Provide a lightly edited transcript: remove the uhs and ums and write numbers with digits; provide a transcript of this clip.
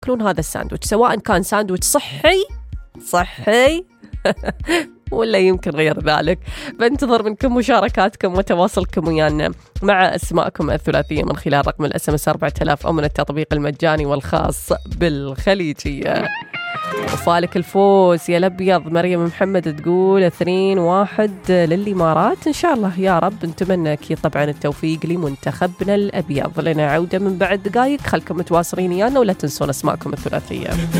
تاكلون هذا الساندويتش، سواء كان ساندويتش صحي ولا يمكن غير ذلك. بنتظر منكم مشاركاتكم وتواصلكم ويانا مع أسماءكم الثلاثية من خلال رقم الSMS 4000 أو من التطبيق المجاني والخاص بالخليجية. وفالك الفوز يا الأبيض. مريم محمد تقول 2-1 للإمارات إن شاء الله يا رب. نتمنى أكيد طبعا التوفيق لمنتخبنا الأبيض. لنا عودة من بعد دقائق، خلكم متواصلين ويانا ولا تنسون أسماءكم الثلاثية.